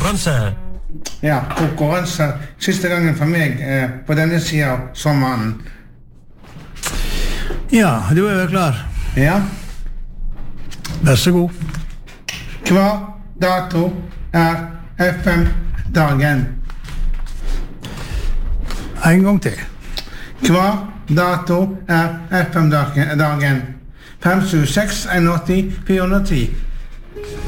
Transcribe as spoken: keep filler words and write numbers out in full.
konkurranse. Ja, konkurranse. Siste gangen for meg eh, på denne siden av sommeren. Ja, du er vel klar. Ja. Vær så god. Hva dato er F M-dagen? En gang til. Hva dato er F M-dagen? fem sju seks en åtti fire ti